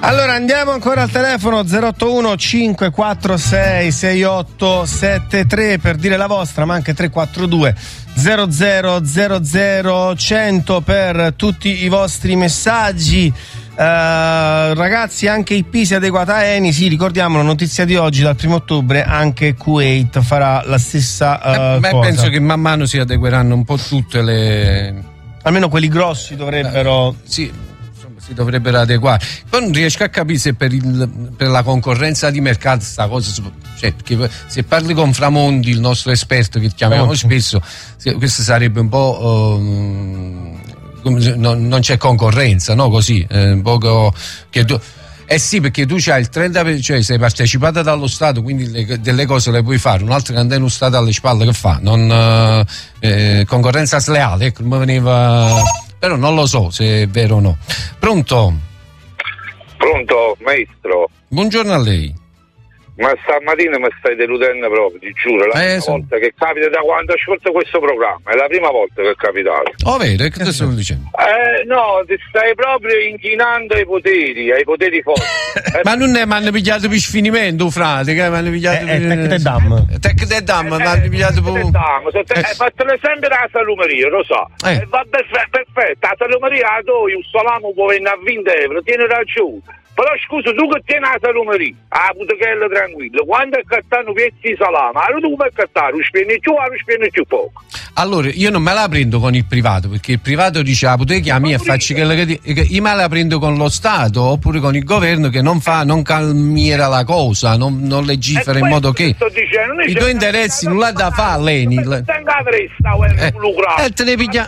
Allora andiamo ancora al telefono 081 546 6873 per dire la vostra, ma anche 342 0000 100 per tutti i vostri messaggi. Ragazzi, anche i Pisi adeguata a Eni, sì, ricordiamo la notizia di oggi, dal 1 ottobre anche Kuwait farà la stessa cosa. Penso che man mano si adegueranno un po' tutte le, almeno quelli grossi dovrebbero sì, insomma, si dovrebbero adeguare. Poi non riesco a capire se per la concorrenza di mercato sta cosa, cioè, perché se parli con Framondi, il nostro esperto che chiamiamo spesso, questo sarebbe un po' non c'è concorrenza, no? Così, un poco che tu, sì, perché tu c'hai il 30%, cioè sei partecipata dallo Stato, quindi delle cose le puoi fare, un altro che andare uno Stato alle spalle che fa? Concorrenza sleale, ecco, mi veniva, però non lo so se è vero o no. Pronto, maestro? Buongiorno a lei. Ma stamattina mi stai deludendo proprio, ti giuro, la prima volta che capita da quando ascolto questo programma, è la prima volta che è capitato. Oh, vero, che ti sto dicendo? No, ti stai proprio inchinando ai poteri forti. Ma non è, mi hanno pigliato per sfinimento, frate, che mi hanno pigliato Tec de Dam, mi hanno pigliato per... Hai fatto l'esempio della salumeria, lo so. Va perfetto, la salumeria tu, il salamo può venire a 20 euro, tieni ragione. Però scusa, tu che tieni la salumeria, a Putechella tranquillo, quando accattano pezzi di salame, allora tu puoi accattare, lo spendi più, lo spendi più poco. Allora, io non me la prendo con il privato, perché il privato dice, ah, potete chiamare e faccio quello che io me la prendo con lo Stato, oppure con il governo che non calmiera la cosa, non legifera in modo che i tuoi interessi non l'ha da fare, Leni. Te le piglia...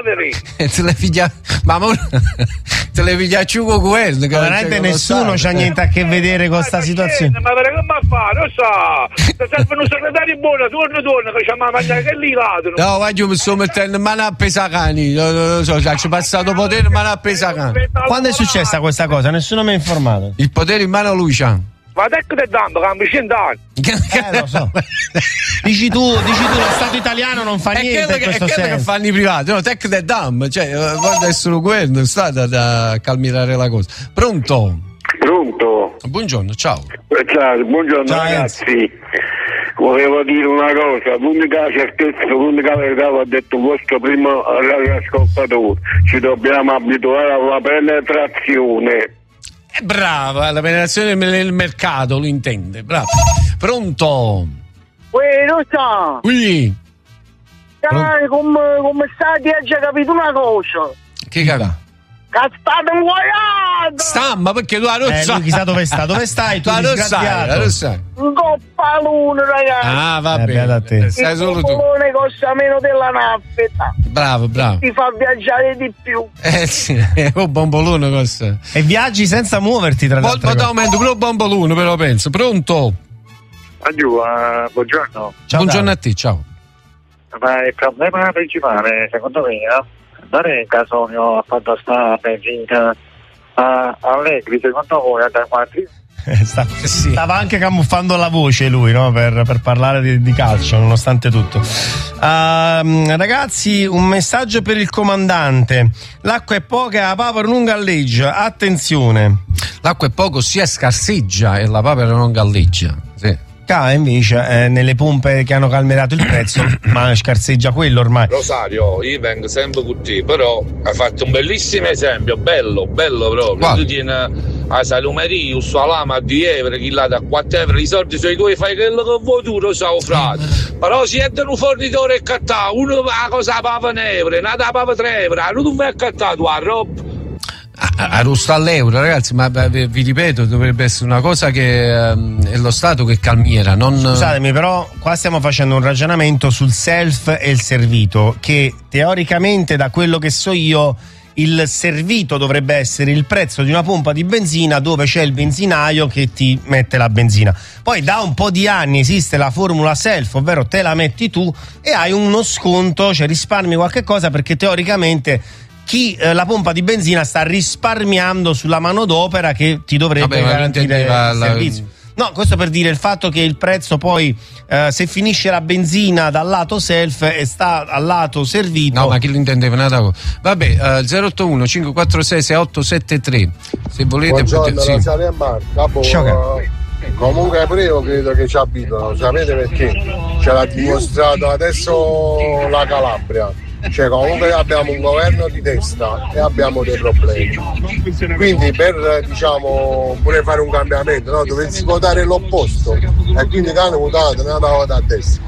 Ma te le pigliaccio con il governo. Veramente nessuno c'ha niente a che vedere con sta situazione. Ma perché come fa? Lo so, se serve un segretario buono, torna che c'ha ma mangiare che lì lato. No, guarda, io mi sto mettendo mano a pesacani, non so, ci ho passato potere mano a pesacani. Quando è successa questa cosa? Nessuno mi ha informato. Il potere in mano a lui c'ha. Ma te che dammo, cambi 100 anni. Lo so. Dici tu, lo Stato italiano non fa niente in questo senso. È quello che fanno i privati, no? Tech the Dam, cioè, guarda essere un governo, Stato da calmierare la cosa. Pronto? Buongiorno, ciao. Ciao, buongiorno, ciao, ragazzi. Volevo dire una cosa, l'unica certezza, l'unica verità l'ha detto il vostro primo radioascoltatore. Ci dobbiamo abituare alla penetrazione. Brava, la penetrazione nel mercato, lo intende, bravo. Pronto? Lo so. Qui. Dai, come stai, hai già capito una cosa? Che caga? Castate un guaiato! Stamma, perché tu non sai. Chissà dove stai, tu disgraziato. Lo sai. Un coppalone, ragazzi. Ah, va bene. Sai solo tu. Il coppalone costa meno della naffetta. Bravo. Ti fa viaggiare di più. Sì, un bombolone costa. E viaggi senza muoverti, tra l'altro. Molto aumento, però bombolone, però penso. Pronto? Buongiorno. Ciao, buongiorno a te, ciao. Ma il problema principale, secondo me, non è il gasolio a quanto sta benzina Allegri, secondo voi da quanti? Stava anche camuffando la voce lui, no? per parlare di calcio, nonostante tutto. Ragazzi, un messaggio per il comandante: l'acqua è poca, la papera non galleggia, attenzione. L'acqua è poco, si scarseggia e la papera non galleggia, sì. Invece nelle pompe che hanno calmierato il prezzo ma scarseggia quello ormai. Rosario, io vengo sempre con te, però hai fatto un bellissimo esempio, bello proprio. Quale? Tu tieni a salumeria, un salame a 10 euro, chi là da 4 euro, i soldi sono i tuoi, fai quello che vuoi tu, lo so, frate. Però si entra un fornitore e cattà, uno la cosa pava 1 euro, un'altra pava 3 euro, non tu vai a cattare tua roba. Arrosto all'euro, ragazzi, ma vi ripeto, dovrebbe essere una cosa che è lo Stato che calmiera, non... Scusatemi, però qua stiamo facendo un ragionamento sul self e il servito, che teoricamente, da quello che so io, il servito dovrebbe essere il prezzo di una pompa di benzina dove c'è il benzinaio che ti mette la benzina. Poi da un po' di anni esiste la formula self, ovvero te la metti tu e hai uno sconto, cioè risparmi qualche cosa, perché teoricamente chi la pompa di benzina sta risparmiando sulla manodopera che ti dovrebbe garantire il servizio. No, questo per dire il fatto che il prezzo poi, se finisce la benzina dal lato self e sta al lato servito. No, ma chi lo intendeva? Vabbè, 081 546 6873. Se volete. Buongiorno, sì. Comunque pure io credo che ci abitano, sapete perché? Ce l'ha dimostrato adesso la Calabria. Cioè comunque abbiamo un governo di testa e abbiamo dei problemi, quindi per diciamo pure fare un cambiamento, no? Dovessi votare l'opposto e quindi che hanno votato ne hanno votato a destra.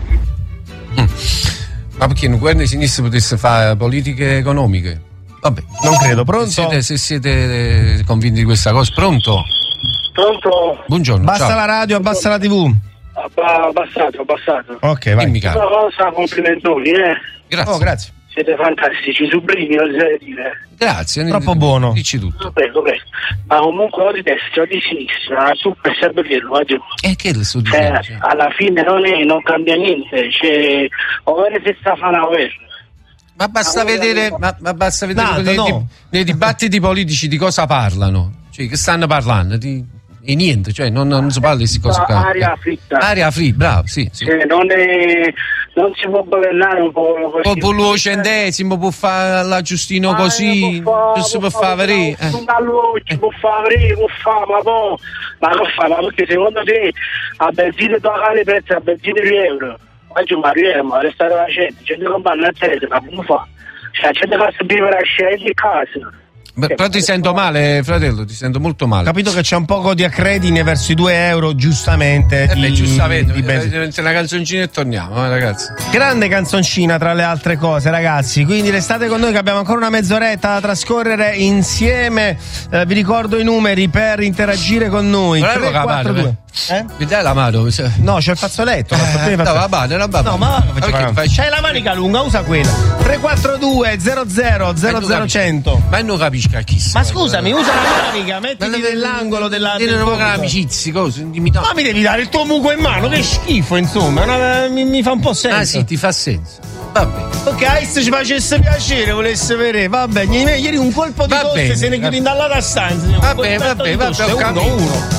Ma perché un governo di sinistra potesse fare politiche economiche? Vabbè, non credo. Pronto? Se siete convinti di questa cosa, pronto? Buongiorno. Basta ciao. La radio, abbassa la TV. Abbassato. Ok, vai. Dimmi, caro. Una cosa, complimentoni, Grazie. Oh, grazie. Siete fantastici, sublimi, lo sai dire. Grazie. Troppo buono. Dici tutto. Prego. Ma comunque o di destra o di sinistra, tu per sempre dirlo, che lo sto dicendo? Alla fine non cambia niente, cioè, o se sta a fare una guerra. Ma basta vedere, basta vedere no. nei dibattiti politici di cosa parlano, cioè che stanno parlando e niente, cioè non si parla di queste cose qua. Aria fritta, bravo, sì. Cioè, non si può governare un po' così. Popolo centesimo può fare l'aggiustino così, non si può fare vedere. Può fare, ma perché secondo te a benzina totale prezzo a benzina di euro? Oggi ma restare la gente comprare una tele, ma come fa? Cioè la gente fa vivere a scegliere di casa. Però ti sento male, fratello, ti sento molto male. Capito che c'è un poco di accredine verso i 2 euro, giustamente. Giustamente, una canzoncina e torniamo, ragazzi. Grande canzoncina tra le altre cose, ragazzi. Quindi restate con noi che abbiamo ancora una mezz'oretta da trascorrere insieme. Vi ricordo i numeri per interagire con noi. 342. Mi dai la mano? No, c'è il fazzoletto. Va bene. No, ma c'hai la manica lunga, usa quella. 342 00 100. Ma non capisco chi sei. Ma scusami, usa la manica, mettiti nell'angolo della. Non amicizie, cose. Ma mi devi dare il tuo muco in mano, che schifo, insomma. Mi fa un po' senso. Ah sì, ti fa senso. Vabbè. Ok, se ci facesse piacere, volesse vedere. Vabbè, ieri un colpo di tosse se ne chiude in dalla stanza. Vabbè, ho capito.